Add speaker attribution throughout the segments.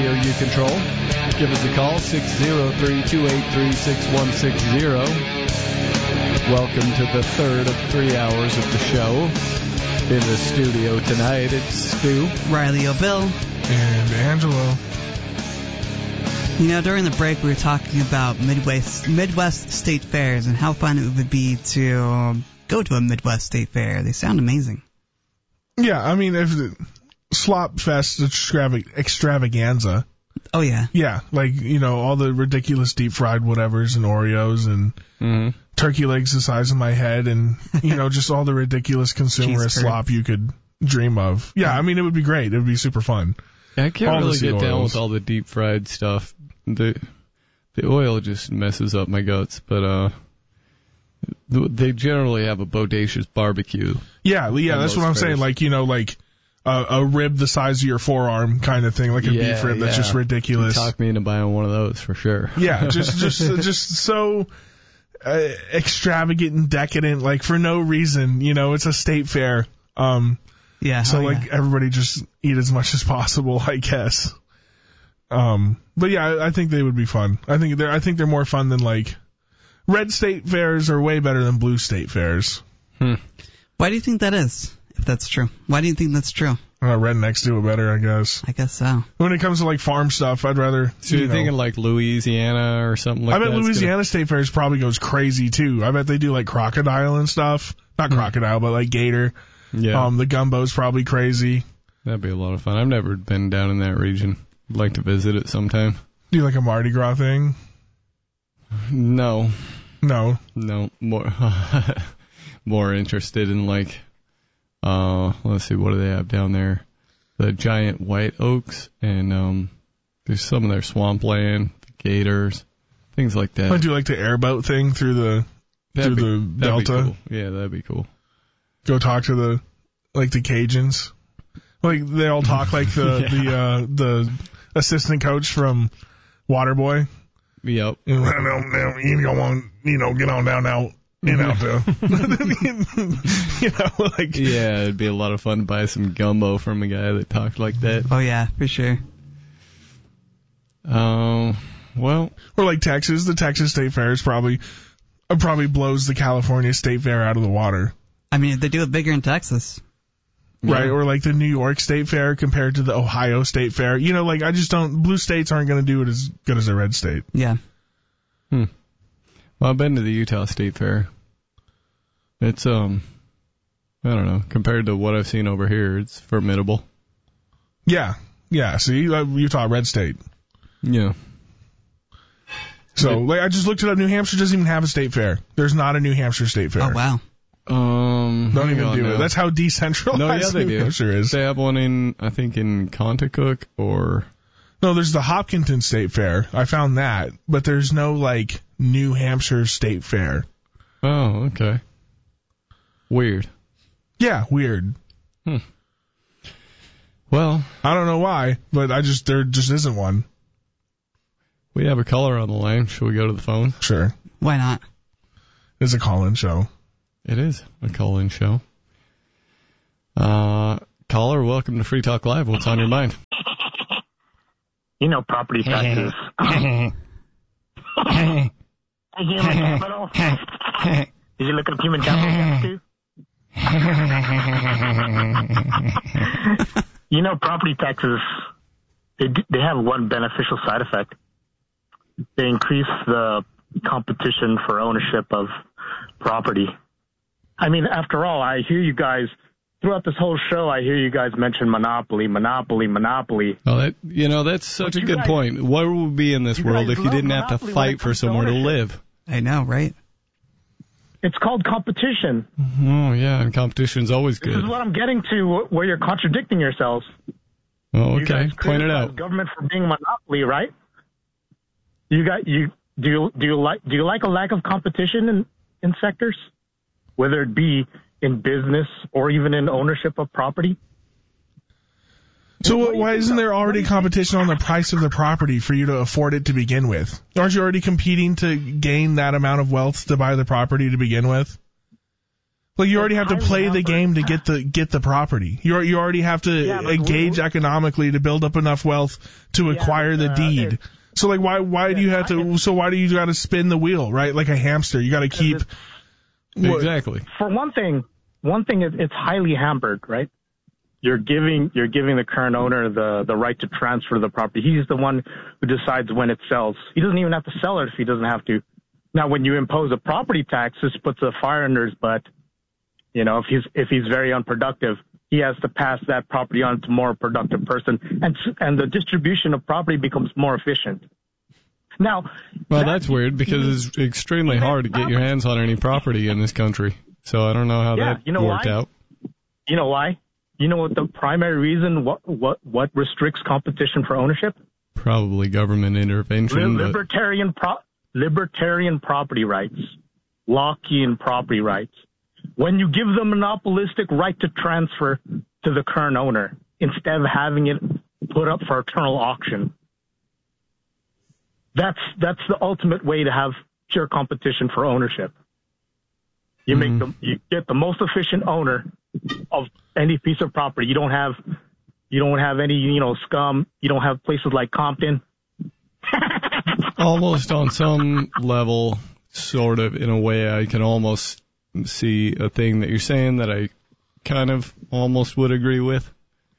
Speaker 1: radio you control. Give us a call, 603-283-6160. Welcome to the third of 3 hours of the show. In the studio tonight, it's Stu,
Speaker 2: Riley O'Bill,
Speaker 3: and Angelo.
Speaker 2: You know, during the break we were talking about Midwest state fairs and how fun it would be to go to a Midwest state fair. They sound amazing.
Speaker 3: Yeah, I mean, if the Slop Fest extravaganza.
Speaker 2: Oh, yeah.
Speaker 3: Yeah, like, you know, all the ridiculous deep-fried whatevers and Oreos and turkey legs the size of my head and, you know, just all the ridiculous consumerist slop you could dream of. Yeah, I mean, it would be great. It would be super fun.
Speaker 1: Yeah, I can't really get down with all the deep-fried stuff. The oil just messes up my guts, but they generally have a bodacious barbecue.
Speaker 3: Yeah, that's what I'm saying. Like, you know, like a rib the size of your forearm kind of thing, like a beef rib that's just ridiculous.
Speaker 1: You talk me into buying one of those for sure.
Speaker 3: Yeah, just so extravagant and decadent, like for no reason. You know, it's a state fair.
Speaker 2: Yeah.
Speaker 3: So everybody just eat as much as possible, I guess. But yeah, I think they would be fun. I think they're more fun than like red state fairs are way better than blue state fairs.
Speaker 2: Why do you think that is? If that's true, why do you think that's true?
Speaker 3: Rednecks do it better, I guess.
Speaker 2: I guess so.
Speaker 3: When it comes to like farm stuff, I'd rather.
Speaker 1: So you're thinking like Louisiana or something like that?
Speaker 3: I bet Louisiana State Fairs probably goes crazy too. I bet they do like crocodile and stuff. Not crocodile, but like gator.
Speaker 1: Yeah.
Speaker 3: The gumbo's probably crazy.
Speaker 1: That'd be a lot of fun. I've never been down in that region. I'd like to visit it sometime.
Speaker 3: Do you like a Mardi Gras thing?
Speaker 1: No.
Speaker 3: More
Speaker 1: more interested in like, let's see, what do they have down there? The giant white oaks and there's some of their swampland, the gators, things like that.
Speaker 3: I do like the airboat thing through the delta.
Speaker 1: Cool. Yeah, that'd be cool.
Speaker 3: Go talk to the Cajuns. Like they all talk like the assistant coach from Waterboy.
Speaker 1: Yep.
Speaker 3: You go on, get on down now. Yeah,
Speaker 1: it'd be a lot of fun to buy some gumbo from a guy that talked like that.
Speaker 2: Oh yeah, for sure.
Speaker 1: Well,
Speaker 3: or like Texas, the Texas State Fair is probably blows the California State Fair out of the water.
Speaker 2: I mean, if they do it bigger in Texas.
Speaker 3: Right, or like the New York State Fair compared to the Ohio State Fair. You know, like blue states aren't going to do it as good as a red state.
Speaker 2: Yeah.
Speaker 1: Well, I've been to the Utah State Fair. It's, I don't know, compared to what I've seen over here, it's formidable.
Speaker 3: Yeah. See, Utah, red state.
Speaker 1: Yeah.
Speaker 3: So, I just looked it up. New Hampshire doesn't even have a state fair. There's not a New Hampshire State Fair.
Speaker 2: Oh, wow.
Speaker 3: Don't even do it. That's how decentralized New Hampshire is.
Speaker 1: They have one in Contoocook or...
Speaker 3: No, there's the Hopkinton State Fair. I found that. But there's no, New Hampshire State Fair.
Speaker 1: Oh, okay. Weird.
Speaker 3: Yeah, weird.
Speaker 1: Well...
Speaker 3: I don't know why, but there just isn't one.
Speaker 1: We have a caller on the line. Should we go to the phone?
Speaker 3: Sure.
Speaker 2: Why not?
Speaker 3: It's a call-in show.
Speaker 1: It is a call-in show. Caller, welcome to Free Talk Live. What's on your mind?
Speaker 4: You know, property taxes. Did you look at human capital too? You know, property taxes, they have one beneficial side effect. They increase the competition for ownership of property. I mean, after all, I hear you guys, throughout this whole show, I hear you guys mention monopoly.
Speaker 1: Well, that's such a good point. Where would we be in this world if you didn't have to fight for somewhere to live?
Speaker 2: I know, right?
Speaker 4: It's called competition.
Speaker 1: Oh, yeah, and competition's always good.
Speaker 4: This is what I'm getting to, where you're contradicting yourselves.
Speaker 1: Oh, okay. Point it out.
Speaker 4: Government for being a monopoly, right? Do you like a lack of competition in sectors, whether it be in business or even in ownership of property?
Speaker 3: So why isn't there already competition on the price of the property for you to afford it to begin with? Aren't you already competing to gain that amount of wealth to buy the property to begin with? Like you already have to play the game to get the property. You already have to engage economically to build up enough wealth to acquire the deed. So like why do you have to? So why do you got to spin the wheel, right? Like a hamster, you got to keep.
Speaker 1: Exactly.
Speaker 4: For one thing, it's highly hampered, right? You're giving the current owner the right to transfer the property. He's the one who decides when it sells. He doesn't even have to sell it if he doesn't have to. Now, when you impose a property tax, this puts a fire under his butt. You know, if he's very unproductive, he has to pass that property on to a more productive person, and the distribution of property becomes more efficient. Now,
Speaker 1: well, that's weird because it's extremely hard to get your hands on any property in this country. So I don't know how that worked out.
Speaker 4: You know why? You know what the primary reason? What restricts competition for ownership?
Speaker 1: Probably government intervention.
Speaker 4: Libertarian property rights, Lockean property rights. When you give the monopolistic right to transfer to the current owner instead of having it put up for eternal auction, that's the ultimate way to have pure competition for ownership. You you get the most efficient owner of any piece of property. You don't have any scum. You don't have places like Compton.
Speaker 1: Almost on some level, sort of in a way, I can almost see a thing that you're saying that I kind of almost would agree with.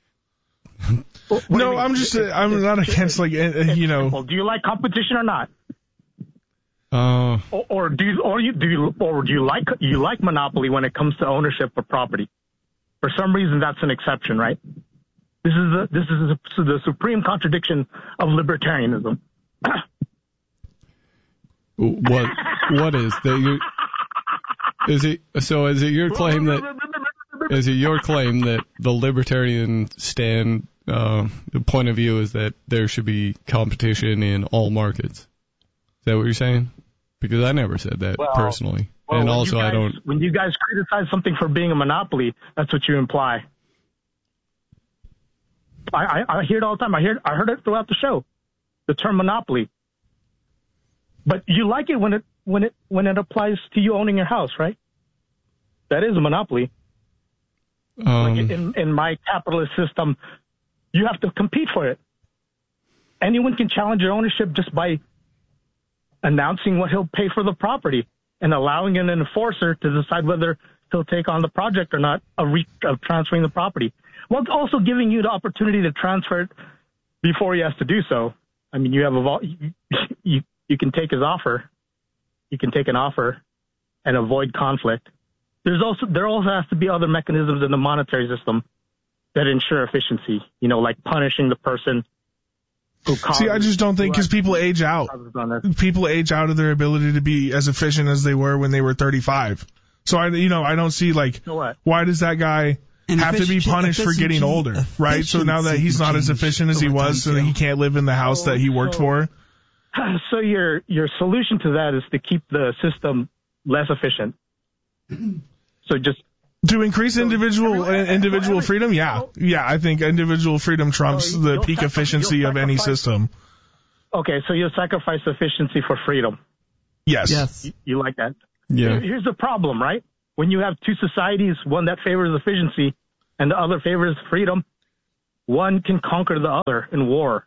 Speaker 3: No, I'm not against Do
Speaker 4: you like competition or not? Or do you like monopoly when it comes to ownership of property? For some reason, that's an exception, right? This is the supreme contradiction of libertarianism.
Speaker 1: What is that? Is it your claim that the libertarian stand the point of view is that there should be competition in all markets? Is that what you're saying? Because I never said that personally.
Speaker 4: Well,
Speaker 1: and also I don't.
Speaker 4: When you guys criticize something for being a monopoly, that's what you imply. I hear it all the time. I heard it throughout the show, the term monopoly. But you like it when it applies to you owning your house, right? That is a monopoly. Like in my capitalist system, you have to compete for it. Anyone can challenge your ownership just by announcing what he'll pay for the property and allowing an enforcer to decide whether he'll take on the project or not of transferring the property. While also giving you the opportunity to transfer it before he has to do so. I mean, you can take his offer. You can take an offer and avoid conflict. There also has to be other mechanisms in the monetary system that ensure efficiency, like punishing the person who causes.
Speaker 3: See, I just don't think, because people age out. People age out of their ability to be as efficient as they were when they were 35. So I don't see why does that guy have to be punished for getting older, right? So now that he's not as efficient as he was, so that he can't live in the house that he worked for.
Speaker 4: So your solution to that is to keep the system less efficient. So just
Speaker 3: to increase individual freedom. Yeah, I think individual freedom trumps the peak efficiency of any system.
Speaker 4: Okay, so you'll sacrifice efficiency for freedom.
Speaker 3: Yes.
Speaker 4: You like that?
Speaker 1: Yeah.
Speaker 4: Here's the problem, right? When you have two societies, one that favors efficiency and the other favors freedom, one can conquer the other in war.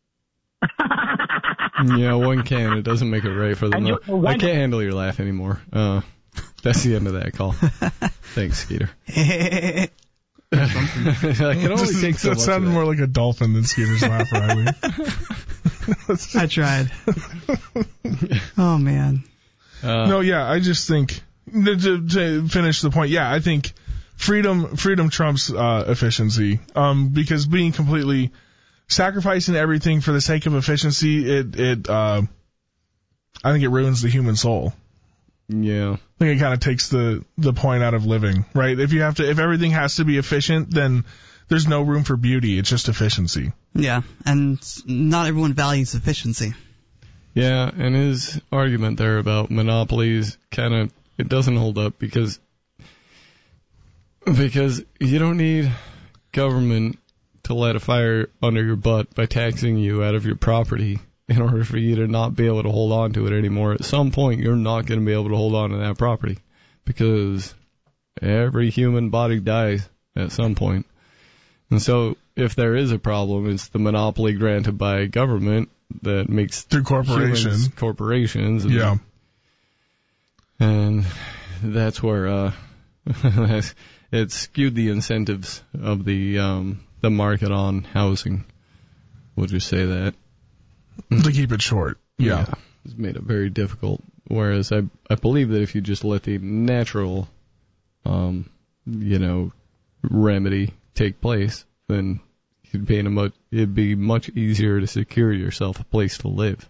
Speaker 1: Yeah, one can. It doesn't make it right for them. I can't handle your laugh anymore. That's the end of that call. Thanks, Skeeter. I can only take so much.
Speaker 3: That sounded more like a dolphin than Skeeter's laugh, Riley.
Speaker 2: I tried. Oh, man.
Speaker 3: I just think, to finish the point, I think freedom trumps efficiency. Because being completely sacrificing everything for the sake of efficiency, I think it ruins the human soul.
Speaker 1: Yeah.
Speaker 3: I think it kind of takes the point out of living, right? If everything has to be efficient, then there's no room for beauty. It's just efficiency.
Speaker 2: Yeah, and not everyone values efficiency.
Speaker 1: Yeah, and his argument there about monopolies it doesn't hold up because you don't need government to light a fire under your butt by taxing you out of your property in order for you to not be able to hold on to it anymore. At some point, you're not going to be able to hold on to that property because Every human body dies at some point. And so if there is a problem, it's the monopoly granted by government that makes
Speaker 3: through corporations.
Speaker 1: Yeah. And that's where it skewed the incentives of the market on housing. We'll just say that.
Speaker 3: To keep it short. Yeah.
Speaker 1: It's made it very difficult. Whereas I believe that if you just let the natural, remedy take place, then it'd be much easier to secure yourself a place to live.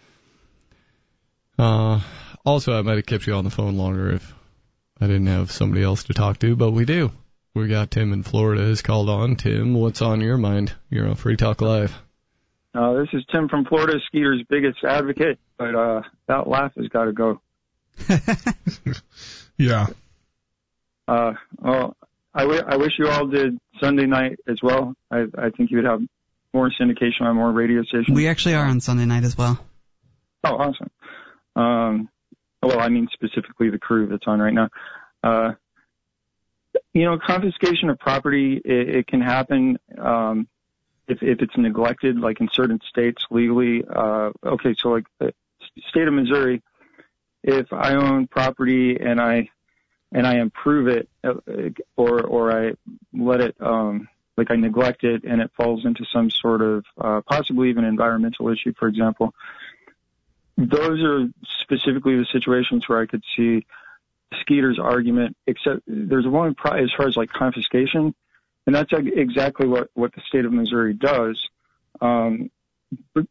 Speaker 1: Also, I might have kept you on the phone longer if I didn't have somebody else to talk to, but we do. We got Tim in Florida has called on. Tim, what's on your mind? You're on Free Talk Live.
Speaker 5: This is Tim from Florida, Skeeter's biggest advocate, but that laugh has got to go.
Speaker 3: Yeah.
Speaker 5: Well, I wish you all did Sunday night as well. I think you would have more syndication on more radio stations.
Speaker 2: We actually are on Sunday night as well.
Speaker 5: Oh, awesome. Well, I mean specifically the crew that's on right now. Confiscation of property, it can happen if it's neglected, like in certain states legally. Okay, so like the state of Missouri, if I own property and I improve it, or I let it, like I neglect it and it falls into some sort of, possibly even environmental issue, for example. Those are specifically the situations where I could see Skeeter's argument, except there's one as far as like confiscation, and that's exactly what the state of Missouri does. But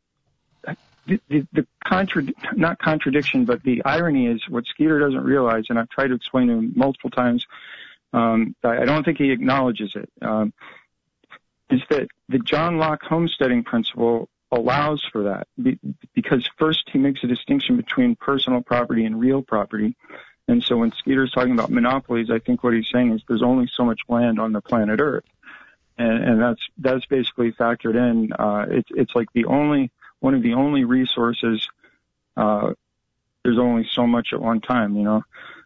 Speaker 5: not contradiction, but the irony is what Skeeter doesn't realize, and I've tried to explain to him multiple times. I don't think he acknowledges it. Is that the John Locke homesteading principle allows for that, because first he makes a distinction between personal property and real property. And so when Skeeter's talking about monopolies, I think what he's saying is there's only so much land on the planet Earth. And that's basically factored in. It's like one of the only resources, there's only so much at one time,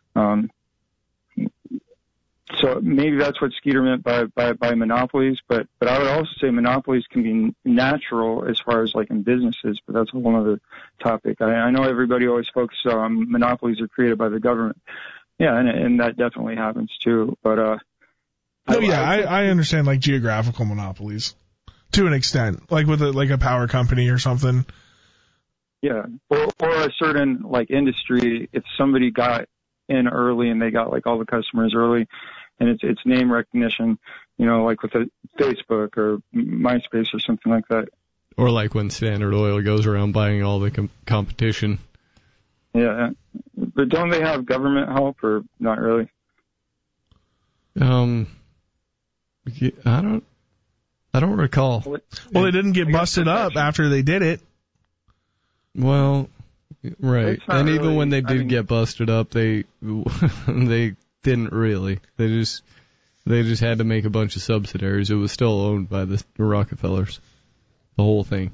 Speaker 5: So maybe that's what Skeeter meant by monopolies, but I would also say monopolies can be natural as far as like in businesses, but that's a whole other topic. I know everybody always focuses on monopolies are created by the government. Yeah, and that definitely happens too. But
Speaker 3: I understand like geographical monopolies to an extent, like with a power company or something.
Speaker 5: Yeah, or a certain like industry. If somebody got in early and they got like all the customers early, and it's name recognition, like with a Facebook or MySpace or something like that.
Speaker 1: Or like when Standard Oil goes around buying all the competition.
Speaker 5: Yeah, but don't they have government help or not really?
Speaker 1: I don't recall.
Speaker 3: Well, they didn't get busted up after they did it.
Speaker 1: Well, right. And even
Speaker 5: really,
Speaker 1: when they did get busted up, they didn't really. They just had to make a bunch of subsidiaries. It was still owned by the Rockefellers, the whole thing.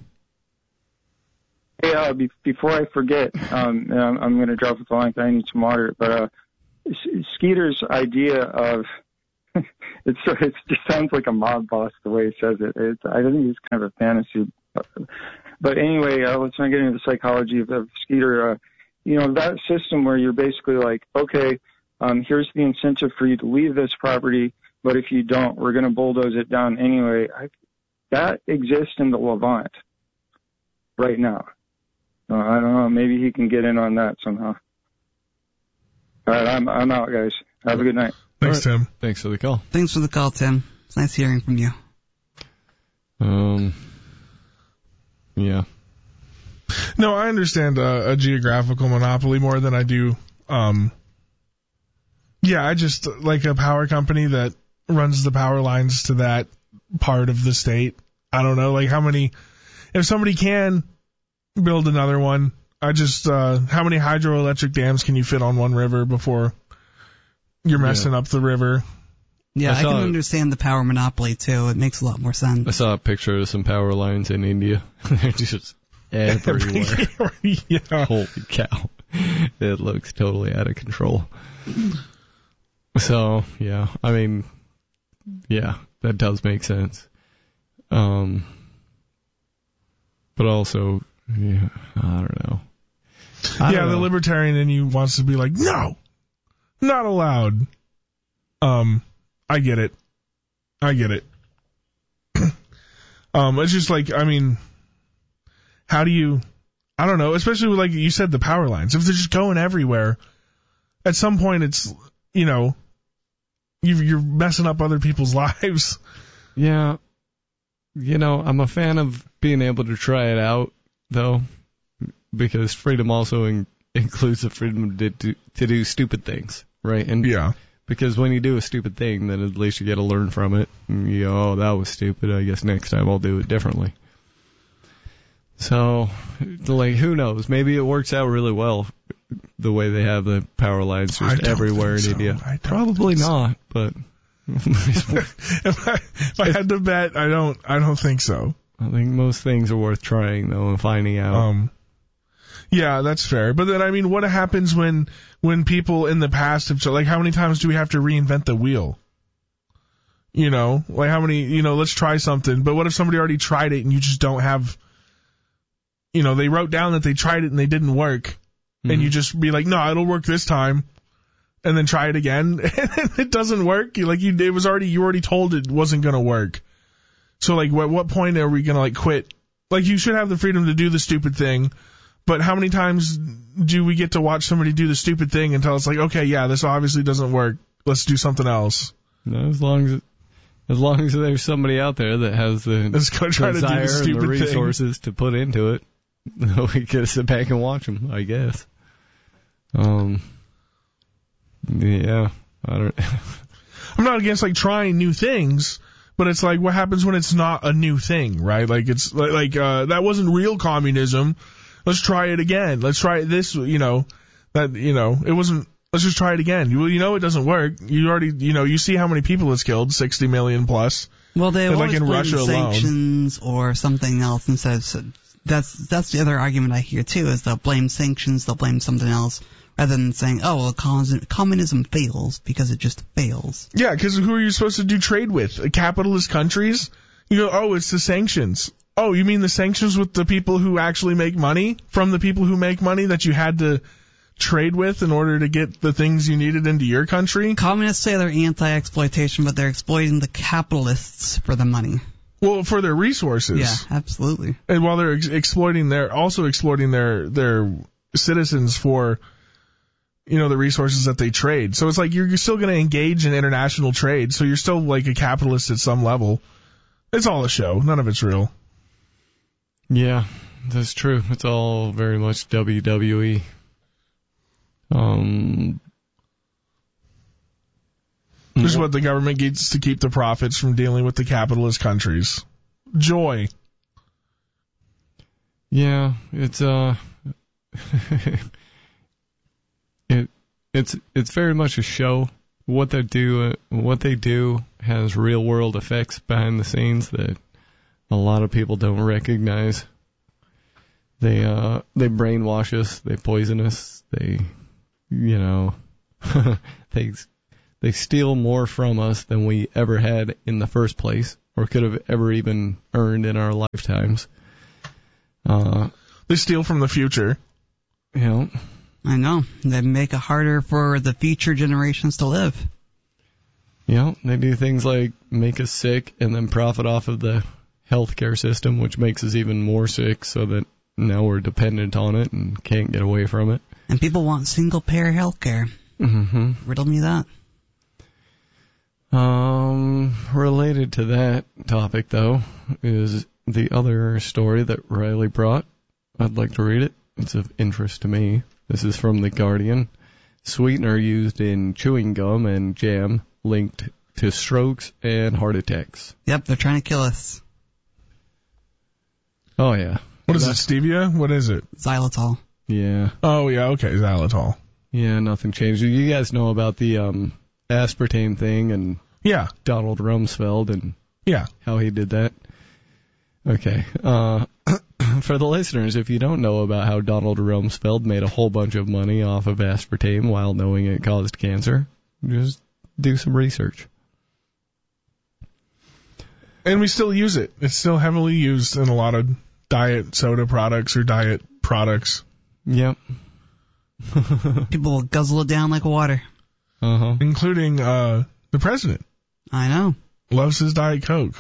Speaker 5: Hey, before I forget, I'm going to drop the line. I need some water. But Skeeter's idea of it just sounds like a mob boss the way he says it. I think it's kind of a fantasy. But anyway, let's not get into the psychology of Skeeter. That system where you're basically like, okay, here's the incentive for you to leave this property, but if you don't, we're going to bulldoze it down anyway. That exists in the Levant right now. I don't know. Maybe he can get in on that somehow. All right, I'm out, guys. Have a good night.
Speaker 3: Thanks, Tim.
Speaker 1: Thanks for the call.
Speaker 2: Thanks for the call, Tim. It's nice hearing from you.
Speaker 1: Yeah.
Speaker 3: No, I understand a geographical monopoly more than I do. I just like a power company that runs the power lines to that part of the state. I don't know, like if somebody can build another one, how many hydroelectric dams can you fit on one river before you're messing up the river?
Speaker 2: Yeah, I can understand the power monopoly too. It makes a lot more sense.
Speaker 1: I saw a picture of some power lines in India. They're just everywhere.
Speaker 3: Yeah.
Speaker 1: Holy cow. It looks totally out of control. So, yeah, I mean, yeah, that does make sense. But also, yeah, I don't know.
Speaker 3: The libertarian in you wants to be like, no, not allowed. I get it. It's just like, I mean, how do you, I don't know, especially with, like you said, the power lines. If they're just going everywhere, at some point it's, you know, you're messing up other people's lives.
Speaker 1: Yeah. You know, I'm a fan of being able to try it out, though, because freedom also includes the freedom to do stupid things, right? And
Speaker 3: yeah.
Speaker 1: Because when you do a stupid thing, then at least you get to learn from it. And you go, oh, that was stupid. I guess next time I'll do it differently. So, like, who knows? Maybe it works out really well, the way they have the power lines just everywhere in India. Probably not, but...
Speaker 3: if I had to bet, I don't think so.
Speaker 1: I think most things are worth trying, though, and finding out.
Speaker 3: Yeah, that's fair. But then, I mean, what happens when people in the past have, like, how many times do we have to reinvent the wheel? You know, like how many, you know, let's try something. But what if somebody already tried it and you just don't have, you know, they wrote down that they tried it and they didn't work. And you just be like, no, it'll work this time. And then try it again. And it doesn't work. You already told it wasn't going to work. So, like, at what point are we going to, like, quit? Like, you should have the freedom to do the stupid thing. But how many times do we get to watch somebody do the stupid thing until it's like, okay, yeah, this obviously doesn't work. Let's do something else.
Speaker 1: No, as long as there's somebody out there that has the desire and the resources to put into it, we can sit back and watch them, I guess. Yeah, I don't.
Speaker 3: I'm not against, like, trying new things, but it's like, what happens when it's not a new thing, right? Like, it's like that wasn't real communism. Let's try it again. Let's try this, you know, that, you know, it wasn't, let's just try it again. You know it doesn't work. You already, you know, you see how many people it's killed, 60 million plus.
Speaker 2: Well, they always
Speaker 3: like in Russia
Speaker 2: sanctions
Speaker 3: alone.
Speaker 2: Or something else instead of, that's the other argument I hear too, is they'll blame sanctions, they'll blame something else, rather than saying, oh, well, communism fails because it just fails.
Speaker 3: Yeah, because who are you supposed to do trade with? Capitalist countries? You go, oh, it's the sanctions. Oh, you mean the sanctions with the people who actually make money from the people who make money that you had to trade with in order to get the things you needed into your country?
Speaker 2: Communists say they're anti-exploitation, but they're exploiting the capitalists for the money.
Speaker 3: Well, for their resources.
Speaker 2: Yeah, absolutely.
Speaker 3: And while they're exploiting their citizens for, you know, the resources that they trade. So it's like you're still going to engage in international trade, so you're still like a capitalist at some level. It's all a show. None of it's real.
Speaker 1: Yeah, that's true. It's all very much WWE.
Speaker 3: This is what the government gets to keep the profits from dealing with the capitalist countries. Joy.
Speaker 1: Yeah, it's it's very much a show. What they do has real world effects behind the scenes that a lot of people don't recognize. They brainwash us, they poison us, they, you know, they steal more from us than we ever had in the first place, or could have ever even earned in our lifetimes.
Speaker 3: They steal from the future.
Speaker 1: You know.
Speaker 2: I know. They make it harder for the future generations to live.
Speaker 1: You know, they do things like make us sick and then profit off of the healthcare system, which makes us even more sick, so that now we're dependent on it and can't get away from it.
Speaker 2: And people want single-payer healthcare.
Speaker 1: Mm-hmm.
Speaker 2: Riddle me that.
Speaker 1: Related to that topic, though, is the other story that Riley brought. I'd like to read it. It's of interest to me. This is from The Guardian. Sweetener used in chewing gum and jam linked to strokes and heart attacks.
Speaker 2: Yep, they're trying to kill us.
Speaker 1: Oh, yeah.
Speaker 3: What is it, stevia? What is it?
Speaker 2: Xylitol.
Speaker 1: Yeah.
Speaker 3: Oh, yeah, okay, xylitol.
Speaker 1: Yeah, nothing changed. You guys know about the aspartame thing and
Speaker 3: yeah,
Speaker 1: Donald Rumsfeld and how he did that? Okay. For the listeners, if you don't know about how Donald Rumsfeld made a whole bunch of money off of aspartame while knowing it caused cancer, just do some research.
Speaker 3: And we still use it. It's still heavily used in a lot of diet soda products or diet products.
Speaker 1: Yep.
Speaker 2: People will guzzle it down like water.
Speaker 1: Uh-huh.
Speaker 3: Including the president.
Speaker 2: I know.
Speaker 3: Loves his Diet Coke.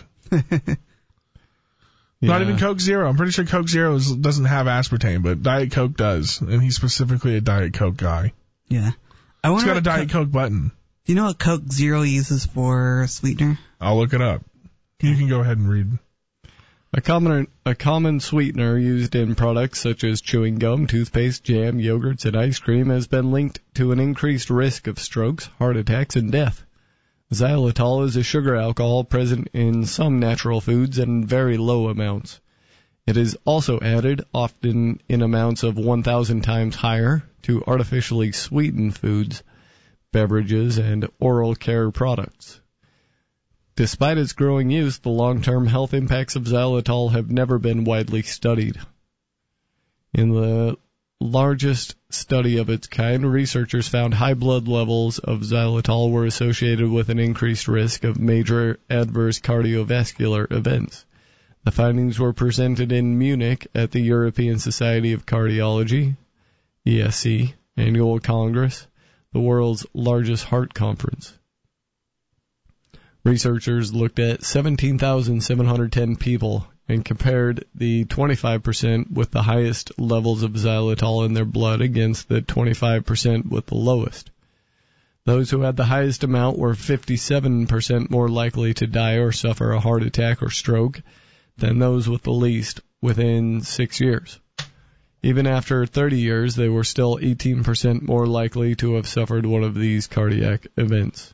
Speaker 3: Not even Coke Zero. I'm pretty sure Coke Zero doesn't have aspartame, but Diet Coke does. And he's specifically a Diet Coke guy.
Speaker 2: Yeah.
Speaker 3: He's got a Diet Coke button.
Speaker 2: Do you know what Coke Zero uses for sweetener?
Speaker 3: I'll look it up. You can go ahead and read.
Speaker 1: A common sweetener used in products such as chewing gum, toothpaste, jam, yogurts, and ice cream has been linked to an increased risk of strokes, heart attacks, and death. Xylitol is a sugar alcohol present in some natural foods in very low amounts. It is also added, often in amounts of 1,000 times higher, to artificially sweetened foods, beverages, and oral care products. Despite its growing use, the long-term health impacts of xylitol have never been widely studied. In the largest study of its kind, researchers found high blood levels of xylitol were associated with an increased risk of major adverse cardiovascular events. The findings were presented in Munich at the European Society of Cardiology, ESC, Annual Congress, the world's largest heart conference. Researchers looked at 17,710 people and compared the 25% with the highest levels of xylitol in their blood against the 25% with the lowest. Those who had the highest amount were 57% more likely to die or suffer a heart attack or stroke than those with the least within 6 years. Even after 30 years, they were still 18% more likely to have suffered one of these cardiac events.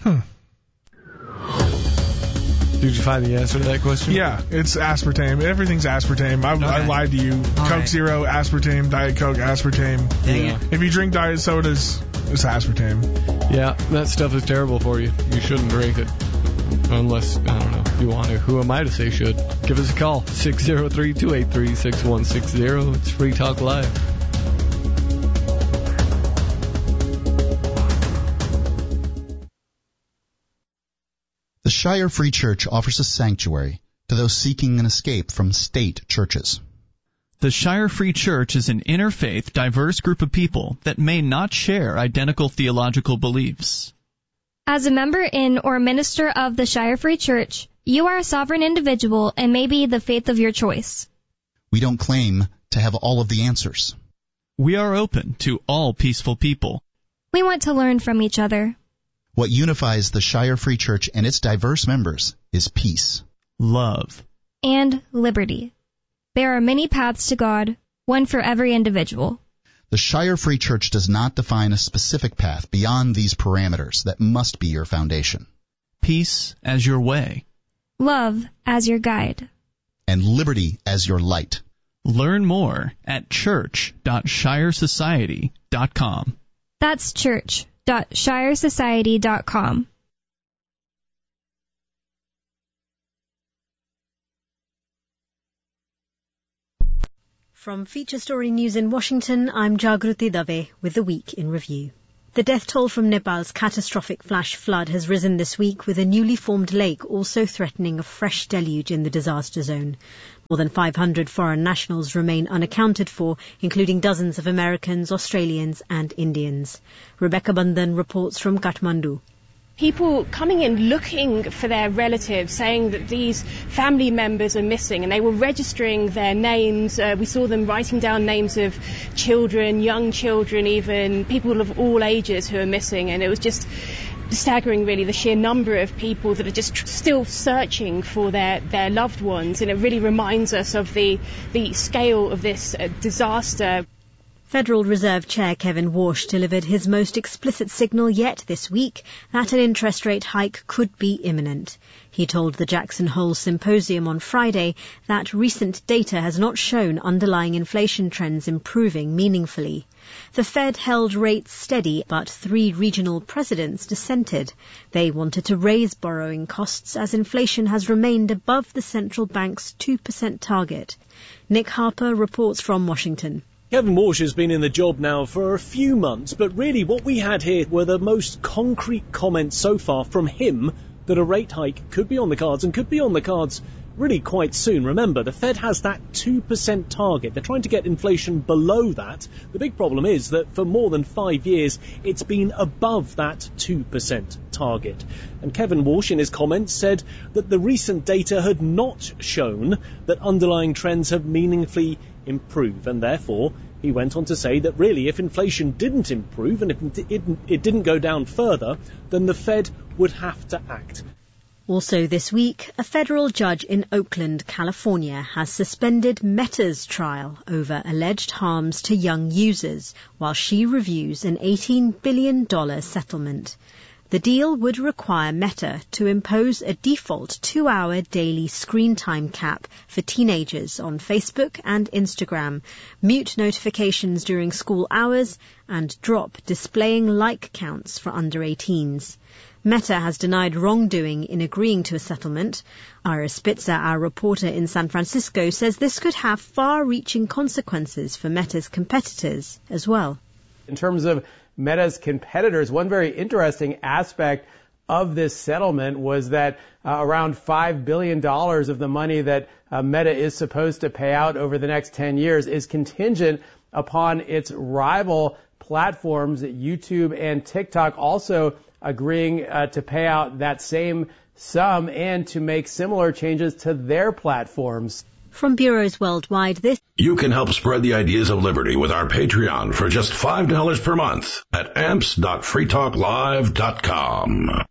Speaker 1: Did you find the answer to that question?
Speaker 3: Yeah, it's aspartame. Everything's aspartame. I lied to you.
Speaker 2: All
Speaker 3: Coke
Speaker 2: right.
Speaker 3: Zero, aspartame. Diet Coke, aspartame.
Speaker 2: Dang it.
Speaker 3: If you drink diet sodas, it's aspartame.
Speaker 1: Yeah, that stuff is terrible for you. You shouldn't drink it. Unless, I don't know, you want to. Who am I to say should? Give us a call. 603-283-6160. It's Free Talk Live.
Speaker 6: The Shire Free Church offers a sanctuary to those seeking an escape from state churches.
Speaker 7: The Shire Free Church is an interfaith, diverse group of people that may not share identical theological beliefs.
Speaker 8: As a member in or minister of the Shire Free Church, you are a sovereign individual and may be the faith of your choice.
Speaker 6: We don't claim to have all of the answers.
Speaker 7: We are open to all peaceful people.
Speaker 8: We want to learn from each other.
Speaker 6: What unifies the Shire Free Church and its diverse members is peace,
Speaker 7: love,
Speaker 8: and liberty. There are many paths to God, one for every individual.
Speaker 6: The Shire Free Church does not define a specific path beyond these parameters that must be your foundation.
Speaker 7: Peace as your way.
Speaker 8: Love as your guide.
Speaker 6: And liberty as your light.
Speaker 7: Learn more at church.shiresociety.com.
Speaker 8: That's church.shiresociety.com.
Speaker 9: From Feature Story News in Washington, I'm Jagruti Dave with the Week in Review. The death toll from Nepal's catastrophic flash flood has risen this week, with a newly formed lake also threatening a fresh deluge in the disaster zone. More than 500 foreign nationals remain unaccounted for, including dozens of Americans, Australians and Indians. Rebecca Bandhan reports from Kathmandu.
Speaker 10: People coming in looking for their relatives, saying that these family members are missing, and they were registering their names. We saw them writing down names of children, young children, even people of all ages who are missing, and it was just staggering, really, the sheer number of people that are just still searching for their loved ones, and it really reminds us of the scale of this disaster.
Speaker 9: Federal Reserve Chair Kevin Warsh delivered his most explicit signal yet this week that an interest rate hike could be imminent. He told the Jackson Hole Symposium on Friday that recent data has not shown underlying inflation trends improving meaningfully. The Fed held rates steady, but 3 regional presidents dissented. They wanted to raise borrowing costs as inflation has remained above the central bank's 2% target. Nick Harper reports from Washington.
Speaker 11: Kevin Walsh has been in the job now for a few months, but really what we had here were the most concrete comments so far from him that a rate hike could be on the cards, and could be on the cards really quite soon. Remember, the Fed has that 2% target. They're trying to get inflation below that. The big problem is that for more than 5 years, it's been above that 2% target. And Kevin Walsh, in his comments, said that the recent data had not shown that underlying trends have meaningfully improved, and therefore he went on to say that really if inflation didn't improve and if it didn't go down further, then the Fed would have to act.
Speaker 9: Also this week, a federal judge in Oakland, California, has suspended Meta's trial over alleged harms to young users while she reviews an $18 billion settlement. The deal would require Meta to impose a default 2-hour daily screen time cap for teenagers on Facebook and Instagram, mute notifications during school hours, and drop displaying like counts for under 18s. Meta has denied wrongdoing in agreeing to a settlement. Ira Spitzer, our reporter in San Francisco, says this could have far-reaching consequences for Meta's competitors as well.
Speaker 12: In terms of Meta's competitors, one very interesting aspect of this settlement was that around $5 billion of the money that Meta is supposed to pay out over the next 10 years is contingent upon its rival platforms, YouTube and TikTok, also agreeing to pay out that same sum and to make similar changes to their platforms.
Speaker 9: From bureaus worldwide, this...
Speaker 13: You can help spread the ideas of liberty with our Patreon for just $5 per month at amps.freetalklive.com.